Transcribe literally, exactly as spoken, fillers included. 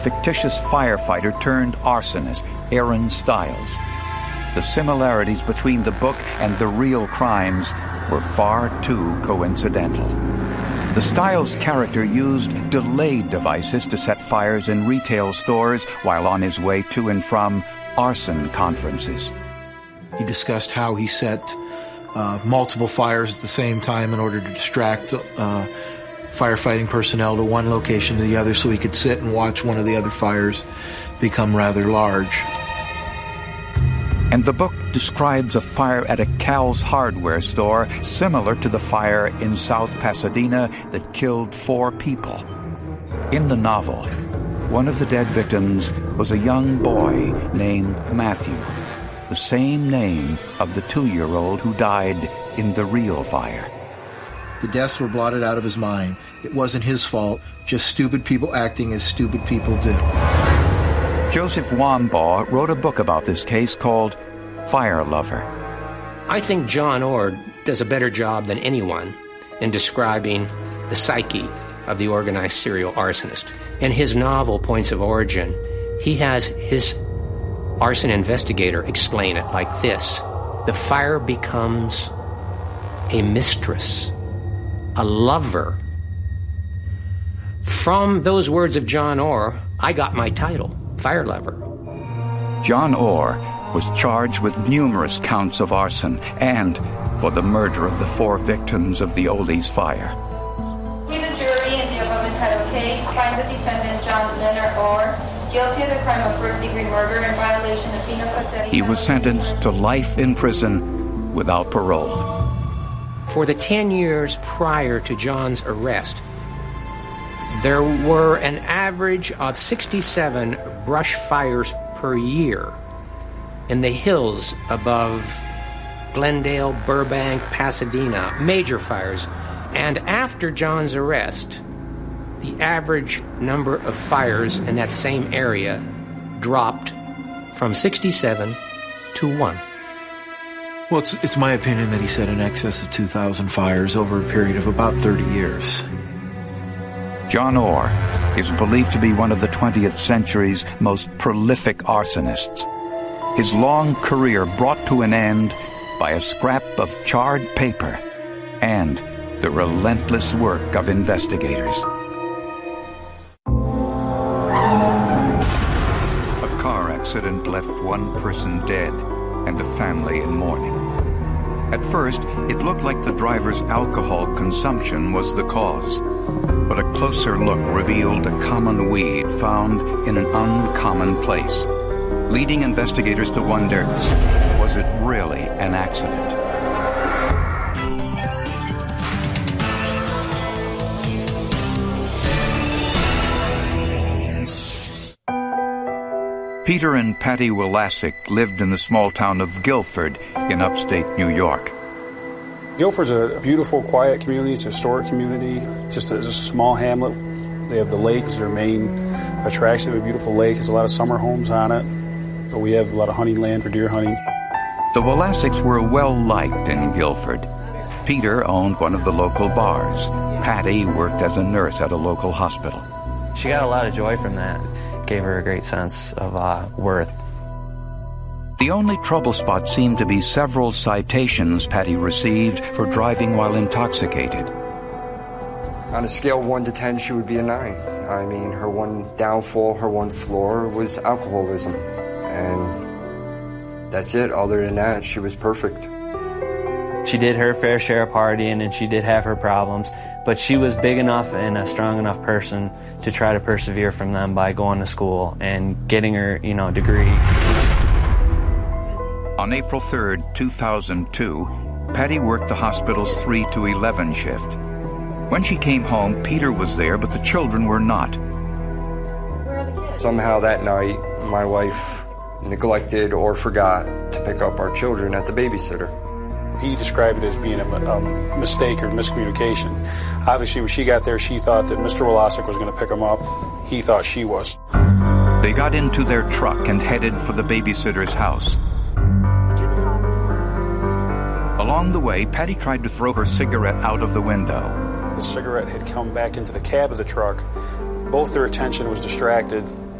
fictitious firefighter turned arsonist, Aaron Stiles. The similarities between the book and the real crimes were far too coincidental. The Stiles character used delayed devices to set fires in retail stores while on his way to and from arson conferences. He discussed how he set uh, multiple fires at the same time in order to distract uh, firefighting personnel to one location to the other so he could sit and watch one of the other fires become rather large. And the book describes a fire at a Cal's hardware store similar to the fire in South Pasadena that killed four people. In the novel, one of the dead victims was a young boy named Matthew, the same name of the two-year-old who died in the real fire. The deaths were blotted out of his mind. It wasn't his fault, just stupid people acting as stupid people do. Joseph Wambaugh wrote a book about this case called Fire Lover. I think John Orr does a better job than anyone in describing the psyche of the organized serial arsonist. In his novel, Points of Origin, he has his arson investigator explain it like this. The fire becomes a mistress, a lover. From those words of John Orr, I got my title, Fire Lover. John Orr was charged with numerous counts of arson and for the murder of the four victims of the Oley's fire. We, the jury, in the above entitled case, find the defendant, John Leonard Orr, guilty of the crime of first-degree murder in violation of Penal Code. He was sentenced to life in prison without parole. For the ten years prior to John's arrest, there were an average of sixty-seven brush fires per year in the hills above Glendale, Burbank, Pasadena, major fires. And after John's arrest, the average number of fires in that same area dropped from sixty-seven to one. Well, it's, it's my opinion that he set in excess of two thousand fires over a period of about thirty years. John Orr is believed to be one of the twentieth century's most prolific arsonists. His long career brought to an end by a scrap of charred paper and the relentless work of investigators. A car accident left one person dead and a family in mourning. At first, it looked like the driver's alcohol consumption was the cause, but a closer look revealed a common weed found in an uncommon place, leading investigators to wonder, was it really an accident? Peter and Patty Willasik lived in the small town of Guilford in upstate New York. Guilford's a beautiful, quiet community. It's a historic community, just a, just a small hamlet. They have the lake as their main attraction, a beautiful lake. There's a lot of summer homes on it. But we have a lot of hunting land for deer hunting. The Willasiks were well-liked in Guilford. Peter owned one of the local bars. Patty worked as a nurse at a local hospital. She got a lot of joy from that. Gave her a great sense of uh, worth. The only trouble spot seemed to be several citations Patty received for driving while intoxicated. On a scale of one to ten, she would be a nine. I mean, her one downfall, her one flaw was alcoholism. And that's it. Other than that, she was perfect. She did her fair share of partying, and she did have her problems, but she was big enough and a strong enough person to try to persevere from them by going to school and getting her, you know, degree. On April third, two thousand two, Patty worked the hospital's three to eleven shift. When she came home, Peter was there, but the children were not. Somehow that night, my wife neglected or forgot to pick up our children at the babysitter. He described it as being a, a mistake or miscommunication. Obviously, when she got there, she thought that Mister Willasik was going to pick them up. He thought she was. They got into their truck and headed for the babysitter's house. Along the way, Patty tried to throw her cigarette out of the window. The cigarette had come back into the cab of the truck. Both their attention was distracted.